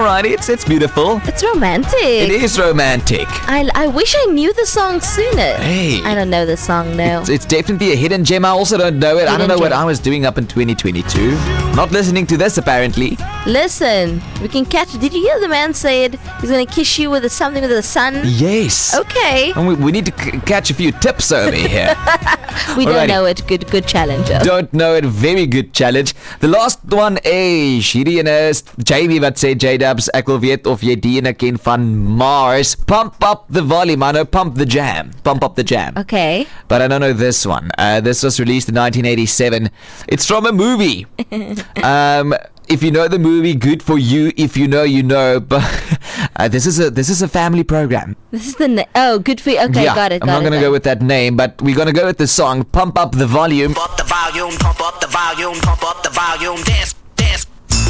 alrighty. It's beautiful. It's romantic. It is romantic. I wish I knew the song sooner. Hey. I don't know the song, no. It's definitely a hidden gem. I also don't know it. I don't know what gem. I was doing up in 2022. Not listening to this, apparently. Listen, we can catch. Did you hear the man say it? He's going to kiss you with something with the sun? Yes. Okay. And we need to catch a few tips over here. We don't Alrighty. know it. Good challenge. Don't know it. Very good challenge. The last one is hierdie ene is JB wat sê J-Dubs, ek wil weet of jy die ene ken van Mars. Pump up the volume. I know Pump the Jam. Pump up the Jam. Okay. But I don't know this one. This was released in 1987. It's from a movie. If you know the movie, good for you. If you know, you know. But this is a family program. This is the good for you. Okay, Yeah, got it. I'm not going to go with that name, but we're going to go with the song Pump Up the Volume. Pump up the volume, pump up the volume, pump up the volume, dance, dance.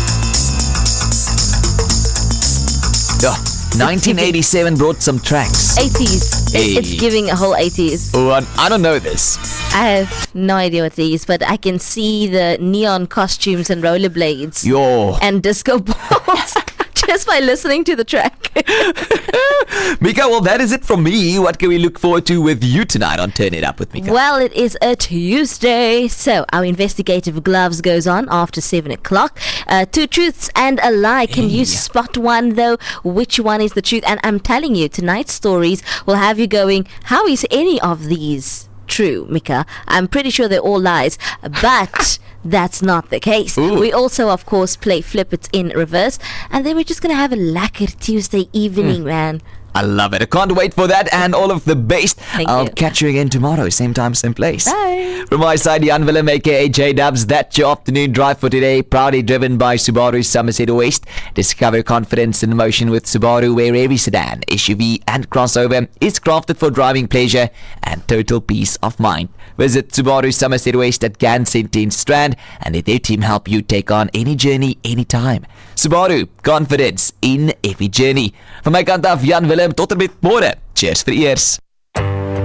1987 brought some tracks. 80s. Hey. It's giving a whole 80s. Oh, I don't know this. I have no idea what these, but I can see the neon costumes and rollerblades Yo. and disco balls just by listening to the track. Mika, well, that is it from me. What can we look forward to with you tonight on Turn It Up with Mika? Well, it is a Tuesday, so our investigative gloves goes on after 7 o'clock. Two truths and a lie. Can you spot one, though? Which one is the truth? And I'm telling you, tonight's stories will have you going, how is any of these true, Mika? I'm pretty sure they're all lies, but that's not the case. Ooh. We also, of course, play Flip It in reverse, and then we're just going to have a lekker Tuesday evening, man. I love it. I can't wait for that and all of the best. Thank I'll you. catch you again tomorrow, same time, same place. Bye. From my side, Jan Willem, aka J-Dubs. That's your afternoon drive for today. Proudly driven by Subaru Somerset West. Discover confidence in motion with Subaru, where every sedan, SUV and crossover is crafted for driving pleasure and total peace of mind. Visit Subaru Somerset West at Gan Center in Strand and let their team help you take on any journey, anytime. Subaru, confidence in every journey. Van my kant af, Jan Willem, tot en met môre. Cheers vir eers.